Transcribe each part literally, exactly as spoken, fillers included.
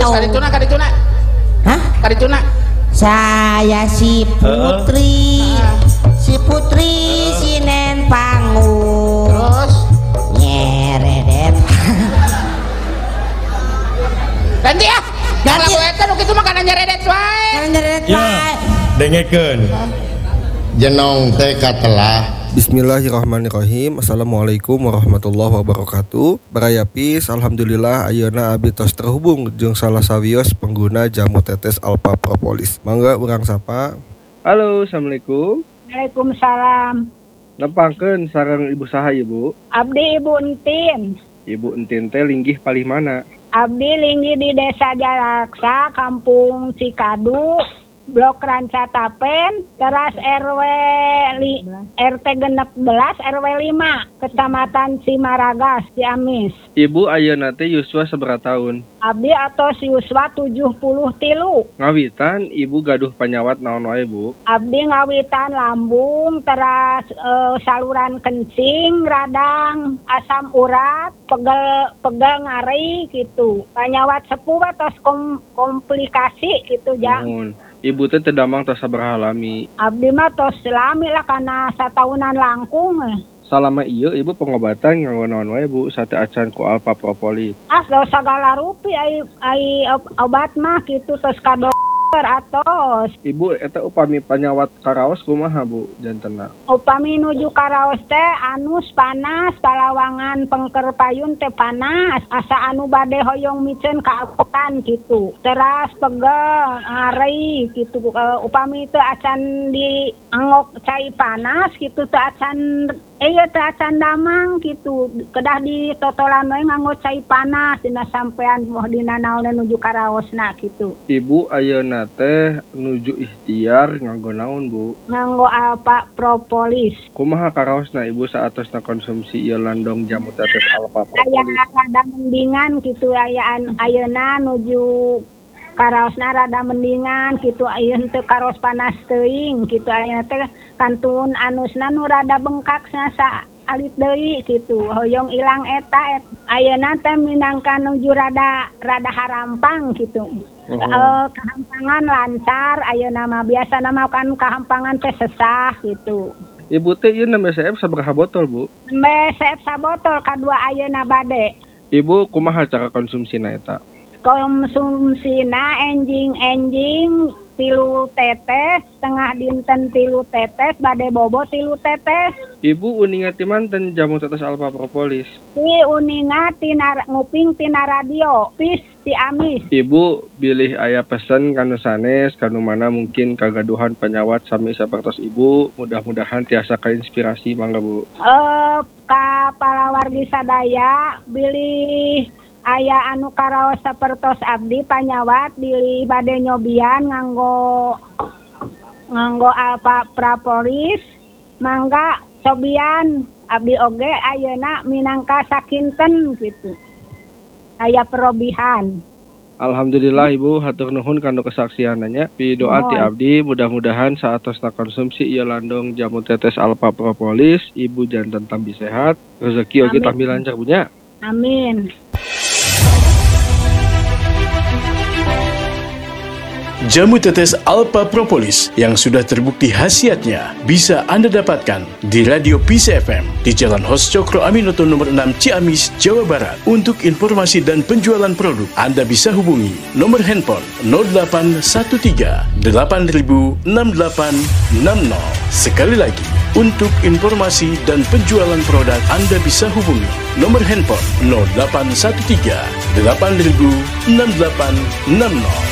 Terus kadituna kadituna. Hah? Kadituna. Saya si Putri. Uh. Si Putri uh. Sinen Pangu. Terus nyeredet. Ganti ya. Ganti. Lagu eta nu kitu mah kana nyeredet wae. Kana nyeredet wae. Dengekeun. Jenong teh katelah. Bismillahirrahmanirrahim. Assalamualaikum warahmatullahi wabarakatuh. Baraya Peace, alhamdulillah ayeuna abdi tos terhubung jeung salah sawios pengguna jamu tetes Alpha Propolis. Mangga urang sapa. Halo, assalamualaikum. Waalaikumsalam. Nempangkeun sareng ibu saha ibu? Abdi Ibu Entin. Ibu Entin teh linggih palih mana? Abdi linggih di Desa Jalaksa, Kampung Cikadu, Blok Ranca Tapen, teras R W li, R T genep belas R W lima, Kecamatan Cimaragas, Ciamis. Ibu ayeuna teh yuswa sabaraha tahun? Abdi atos yuswa tujuh puluh tilu. Ngawitan ibu gaduh panyawat naon wae bu? Abdi ngawitan lambung, teras e, saluran kencing, radang, asam urat, pegel pegel ngari gitu. Panyawat sepuh atos kom, komplikasi gitu ya. Hmm. Ibu teh terdamang tos sabaraha lami? Abdi mah tos lami lah karena satahunan langkung. Salama ieu ibu pengobatan nganggo naon wae bu sate acan ku Alpha Propolis? Ah do sagala rupi ai ai obat mah kitu tos ka dokter atos. Ibu eta upami panyawat karaos kumaha bu jantenna? Upami nuju karaos teh anus panas, palawangan pengker payun teh panas, asa anu bade hoyong miceun ka apokan gitu. Teras pegel, ngari gitu. Uh, upami teh acan di angok cai panas gitu teh acan eh ya teh acan damang gitu. Kedah di totolan we nganggo cai panas dina sampean moh dina naon nuju karaosna gitu. Ibu ayeuna teh nuju ikhtiar nganggo naon bu? Nganggo Alpha Propolis. Kumaha karaosna ibu saatosna konsumsi ieu landong jamu tetes Alpha Propolis? Aya rada mendingan gitu ayaan ayeuna nuju karaosna rada mendingan gitu ayeuna teu karos panas teuing gitu ayeuna teh kantun anusna nu rada bengkak sa alit deui gitu hoyong ilang eta et. Ayeuna teh minangka nuju rada rada harampang gitu. Uh-huh. Uh, kehampangan lancar ayeuna mah biasa nama kan kehampangan teh sesah gitu. Ibu teh ieu nembe C F sabaraha botol bu? Nembe C F sabotol kadua ayeuna bade. Ibu kumaha cara konsumsina eta? Konsumsina enjing-enjing tilu tetes, setengah dinten tilu tetes, bade bobo tilu tetes. Ibu uninga ti manten jamu tetes Alpha Propolis? Si uninga tina nguping tina radio, pis si Amis. Ibu bilih aya pesen kanu sanes, kanu mana mungkin kagaduhan penyawat sami sapertos ibu, mudah-mudahan tiasa kainspirasi mangga bu. Eh, ka palawargi sadaya bilih aya anu karaos sapertos abdi panyawat bilih bade nyobian nganggo nganggo Alpha Propolis mangga cobian abdi oge ayeuna minangka sakinten gitu aya perobihan. Alhamdulillah ibu hatur nuhun kanu kesaksiananya pi doa ti abdi mudah-mudahan saatosna konsumsi ieu landong jamu tetes Alpha Propolis ibu janten tambi sehat rezeki oge tambi lancar punya. Amin. Jamu tetes Alpha Propolis yang sudah terbukti khasiatnya bisa Anda dapatkan di Radio Peace F M di Jalan Hos Cokro Aminoto nomor enam Ciamis, Jawa Barat. Untuk informasi dan penjualan produk, Anda bisa hubungi nomor handphone nol delapan satu tiga delapan nol enam delapan enam nol. Sekali lagi, untuk informasi dan penjualan produk, Anda bisa hubungi nomor handphone nol delapan satu tiga delapan nol enam delapan enam nol.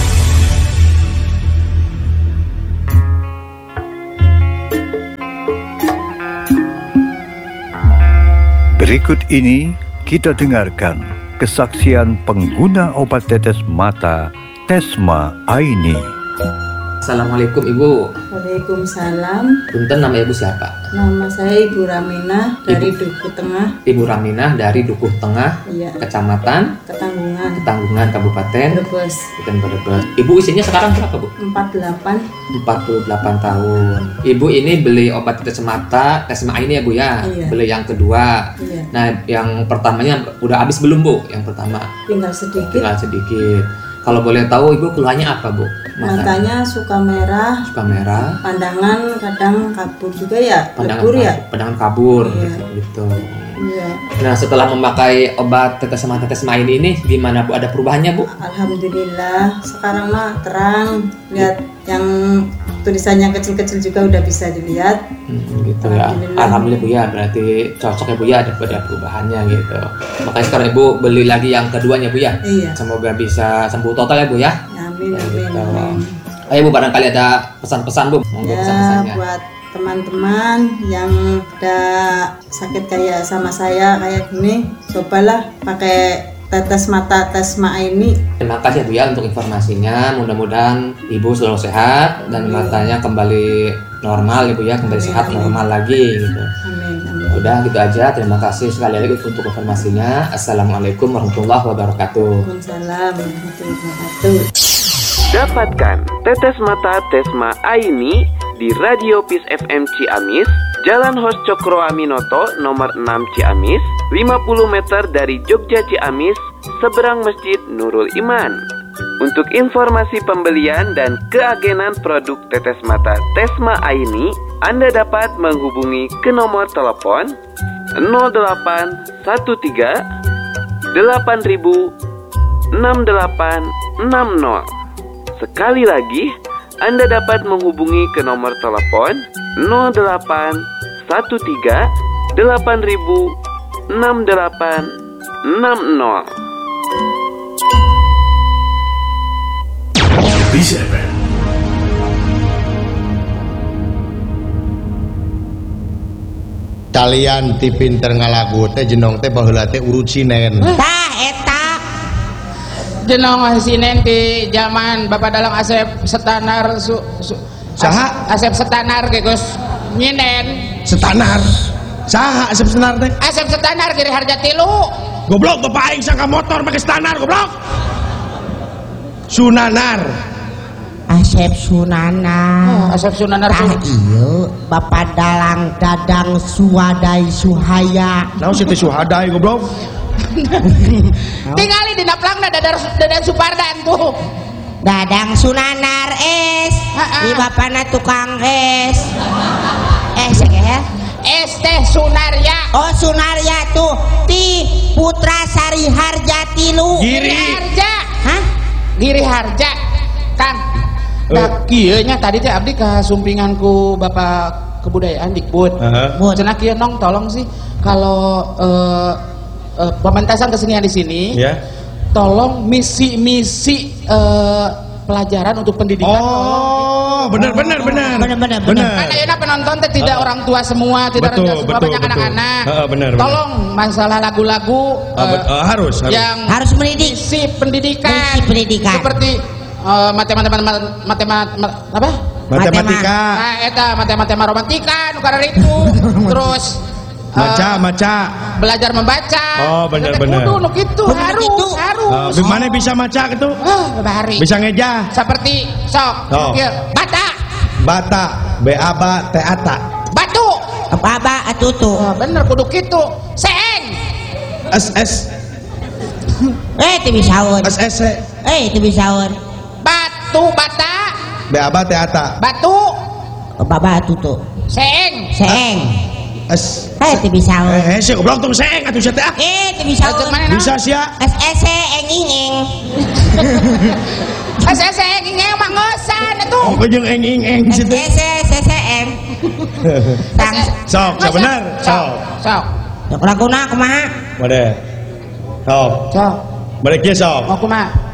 Berikut ini kita dengarkan kesaksian pengguna obat tetes mata Tesma Aini. Assalamualaikum Ibu. Waalaikumsalam. Punten, nama Ibu siapa? Nama saya Ibu Raminah dari Ibu, Dukuh Tengah. Ibu Raminah dari Dukuh Tengah, iya. Kecamatan Ketanggungan, Ketanggungan, Kabupaten Brebes. Brebes. Ibu usianya sekarang berapa Bu? empat puluh delapan. empat puluh delapan tahun. Ibu ini beli obat tetes mata Tesma ini ya Bu ya? Iya. Beli yang kedua. Iya. Nah yang pertamanya udah habis belum Bu? Yang pertama? Tinggal sedikit. Tinggal sedikit. Kalau boleh tahu Ibu keluhannya apa, Bu? Matanya suka merah, Suka merah, pandangan kadang kabur juga ya, pandangan lebur ya. pandangan kabur Iya. gitu. Iya. Nah, setelah memakai obat tetes mata Tesma ini nih gimana, Bu? Ada perubahannya, Bu? Alhamdulillah sekarang mah terang, lihat yang tulisannya kecil-kecil juga udah bisa dilihat. Hmm, gitu ya. Alhamdulillah. Alhamdulillah, Bu ya. Berarti cocok ya, Bu ya, ada ada perubahannya gitu. Makanya sekarang Ibu beli lagi yang keduanya, Bu ya. Iya. Semoga bisa sembuh total ya, Bu ya. Amin, Ya, amin, gitu. amin. Ayo, Bu, barangkali ada pesan-pesan, Bu. Monggo Ya pesan-pesannya. buat teman-teman yang ada sakit kayak sama saya kayak gini, cobalah pakai tetes mata Tesma ini. Terima kasih, Bu ya, untuk informasinya. Mudah-mudahan Ibu selalu sehat dan matanya kembali normal, Ibu ya, kembali Amin, sehat amin. normal lagi gitu. Amin, amin. Udah gitu aja. Terima kasih sekali lagi untuk informasinya. Assalamualaikum warahmatullahi wabarakatuh. Waalaikumsalam warahmatullahi wabarakatuh. Dapatkan tetes mata Tesma Aini di Radio Peace F M Ciamis, Jalan Hos Cokro Aminoto nomor enam Ciamis, lima puluh meter dari Jogja Ciamis, seberang Masjid Nurul Iman. Untuk informasi pembelian dan keagenan produk tetes mata Tesma Aini, Anda dapat menghubungi ke nomor telepon nol delapan satu tiga delapan ribu enam delapan enam nol. Sekali lagi, Anda dapat menghubungi ke nomor telepon nol delapan satu tiga delapan ribu enam delapan enam nol. Peace F M. Kalian ti pinter ngalagu teh jenong teh baheula teh urut sinen. Tah eta Jenong sinen di zaman Bapak Dalang Asep Setanar su, su, Saha? Asep Setanar ge Gus nyinen. Setanar. Saha Asep Setanar teh? Asep Setanar Giri Harja tilu. Goblok bapak aing sangka motor pakai Setanar goblok. Sunanar. Asep Sunana. Oh, Asep Sunanar Tah iya Bapak Dalang Dadang Suwadai Suhaya. Naon sih teh Suhadai goblok? Tinggali di naplangna dadar dadan Supardan tuh. Dadang Sunanar es. Di bapana tukang es. Eh sekeh. Es teh Sunarya. Oh Sunarya tuh ti Putra Sari Harja tilu. Giri Harja. Hah? Giri Harja. Kang. Nah, kieu nya tadi teh abdi kasumpingan ku Bapak Kebudayaan Dikbud. Heeh. Cenah kieu nong tolong sih kalau eh, eh, pementasan kesenian di sini, Ya. tolong misi-misi eh, pelajaran untuk pendidikan. Oh, benar benar benar. Benar benar benar. Kan ayeuna penonton teh tidak orang tua semua, tidak Betul, orang tua semua, betul, banyak betul. anak-anak. Heeh, benar, benar. Tolong masalah lagu-lagu Ah, eh, bet- ah, harus harus. yang Harus mendidik. misi pendidikan, Misi pendidikan. seperti eh, matematika matematika apa? Matematika. Nah, eta matematika romantika nu karena itu. Terus eh, Maca maca. belajar membaca. Oh, benar, Teh benar. Kudu nu kitu, Kudu harus, kitu. harus. Ah, Gimana bisa maca gitu? Ah, bahari. Bisa ngejah. Seperti sok, Oh. kieu, bata, Bata, beaba, teata. batu. Apa-apa atutu. Ah, bener kudu kitu. Seeng. S S Eh teu bisaeun. S S Eh teu bisaeun. Batu, bata, beaba, teata. batu, Baba atutu. seeng. Seeng. S Eh teu bisaeun. Eh, sih goblok tong seeng atuh sia teh ah. Eh teu Cek bisaeun. mana naon? Bisa sia. S S eng ing ing. Asa seeng ngeung mah ngeusan atuh. Oh, jeung eng eng eng S situ. S S eng. Tang. Sok, sok bener. Sok. Sok. Laguna kumaha? Made. Sok. Sok. Made kieu sok. Mau kumaha?